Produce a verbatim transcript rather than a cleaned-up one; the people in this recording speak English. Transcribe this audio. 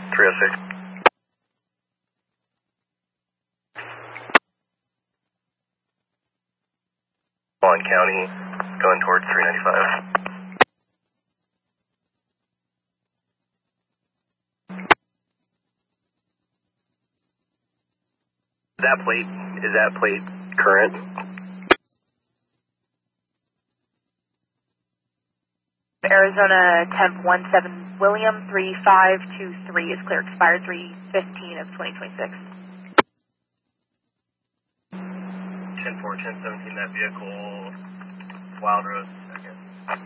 three oh six. Vaughn County, going towards three ninety-five. That plate, is that plate current? Arizona temp one seven William three five two three is clear, expired three fifteen of twenty twenty-six. ten four, ten seventeen, that vehicle, Wild Rose.